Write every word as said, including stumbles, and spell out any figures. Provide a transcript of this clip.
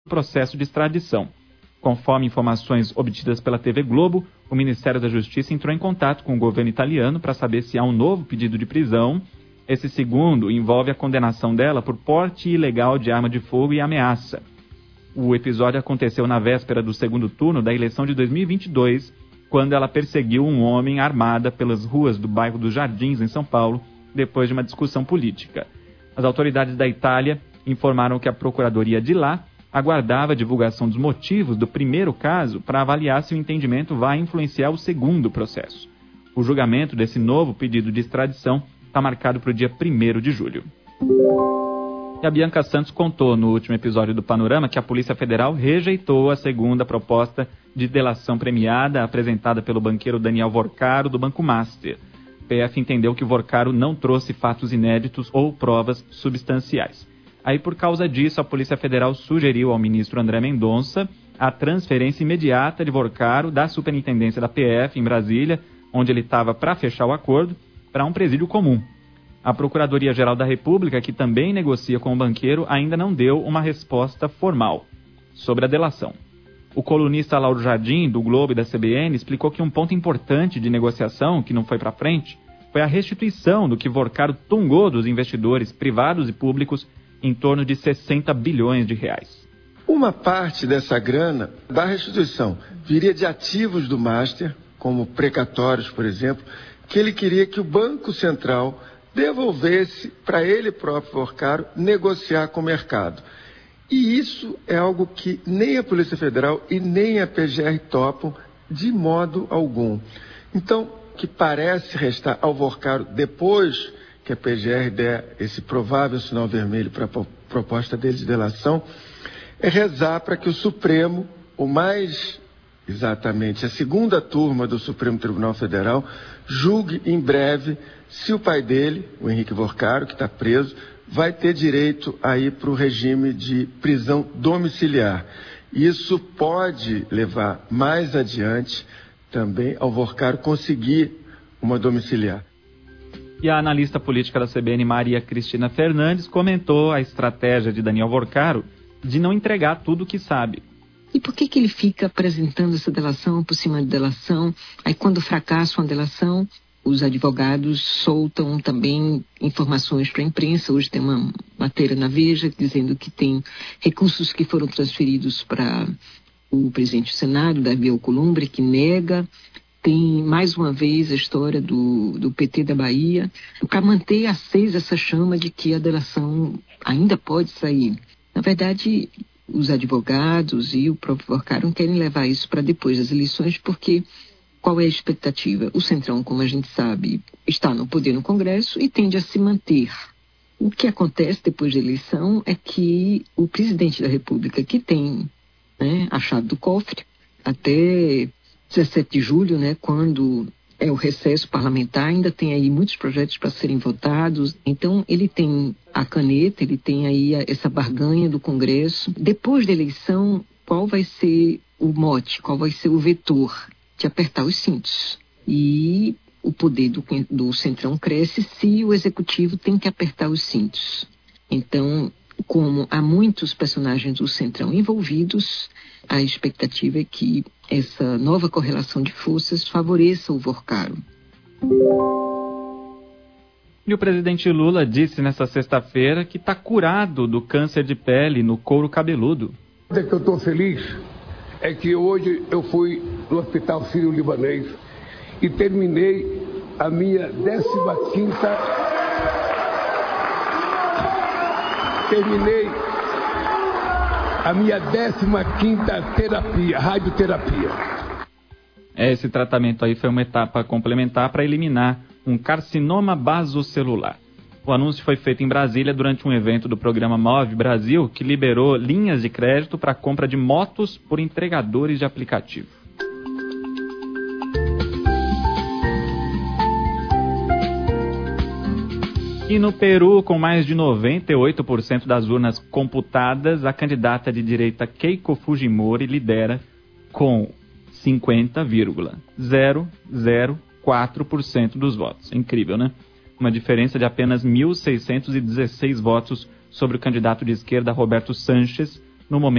processo de extradição. Conforme informações obtidas pela T V Globo, o Ministério da Justiça entrou em contato com o governo italiano para saber se há um novo pedido de prisão. Esse segundo envolve a condenação dela por porte ilegal de arma de fogo e ameaça. O episódio aconteceu na véspera do segundo turno da eleição de dois mil e vinte e dois, quando ela perseguiu um homem armada pelas ruas do bairro dos Jardins, em São Paulo, depois de uma discussão política. As autoridades da Itália informaram que a procuradoria de lá aguardava a divulgação dos motivos do primeiro caso para avaliar se o entendimento vai influenciar o segundo processo. O julgamento desse novo pedido de extradição está marcado para o dia primeiro de julho. E a Bianca Santos contou no último episódio do Panorama que a Polícia Federal rejeitou a segunda proposta de delação premiada apresentada pelo banqueiro Daniel Vorcaro do Banco Master. O P F entendeu que o Vorcaro não trouxe fatos inéditos ou provas substanciais. Aí, por causa disso, a Polícia Federal sugeriu ao ministro André Mendonça a transferência imediata de Vorcaro da superintendência da P F em Brasília, onde ele estava para fechar o acordo, para um presídio comum. A Procuradoria-Geral da República, que também negocia com o banqueiro, ainda não deu uma resposta formal sobre a delação. O colunista Lauro Jardim, do Globo e da C B N, explicou que um ponto importante de negociação, que não foi para frente, foi a restituição do que Vorcaro tungou dos investidores privados e públicos em torno de sessenta bilhões de reais. Uma parte dessa grana da restituição viria de ativos do Master, como precatórios, por exemplo, que ele queria que o Banco Central devolvesse para ele próprio, Vorcaro, negociar com o mercado. E isso é algo que nem a Polícia Federal e nem a P G R topam de modo algum. Então, o que parece restar ao Vorcaro depois que a P G R der esse provável sinal vermelho para a proposta dele de delação, é rezar para que o Supremo, o mais exatamente a segunda turma do Supremo Tribunal Federal, julgue em breve se o pai dele, o Henrique Vorcaro, que está preso, vai ter direito a ir para o regime de prisão domiciliar. Isso pode levar mais adiante também ao Vorcaro conseguir uma domiciliar. E a analista política da C B N, Maria Cristina Fernandes, comentou a estratégia de Daniel Vorcaro de não entregar tudo o que sabe. E por que que ele fica apresentando essa delação por cima de delação? Aí quando fracassa uma delação, os advogados soltam também informações para a imprensa. Hoje tem uma matéria na Veja dizendo que tem recursos que foram transferidos para o presidente do Senado, Davi Alcolumbre, que nega. Tem, mais uma vez, a história do, do P T da Bahia, para manter acesa essa chama de que a delação ainda pode sair. Na verdade, os advogados e o próprio Vorcaro querem levar isso para depois das eleições, porque qual é a expectativa? O Centrão, como a gente sabe, está no poder no Congresso e tende a se manter. O que acontece depois da eleição é que o presidente da República, que tem, né, a chave do cofre, até dezessete de julho, né, quando é o recesso parlamentar, ainda tem aí muitos projetos para serem votados. Então, ele tem a caneta, ele tem aí a, essa barganha do Congresso. Depois da eleição, qual vai ser o mote, qual vai ser o vetor de apertar os cintos? E o poder do, do Centrão cresce se o Executivo tem que apertar os cintos. Então, como há muitos personagens do Centrão envolvidos, a expectativa é que essa nova correlação de forças favoreça o Vorcaro. E o presidente Lula disse nesta sexta-feira que está curado do câncer de pele no couro cabeludo. O que eu estou feliz é que hoje eu fui no Hospital Sírio-Libanês e terminei a minha décima quinta... Terminei a minha décima quinta terapia, radioterapia. Esse tratamento aí foi uma etapa complementar para eliminar um carcinoma basocelular. O anúncio foi feito em Brasília durante um evento do programa Move Brasil, que liberou linhas de crédito para a compra de motos por entregadores de aplicativo. E no Peru, com mais de noventa e oito por cento das urnas computadas, a candidata de direita Keiko Fujimori lidera com cinquenta vírgula zero zero quatro por cento dos votos. Incrível, né? Uma diferença de apenas mil seiscentos e dezesseis votos sobre o candidato de esquerda Roberto Sanches, no momento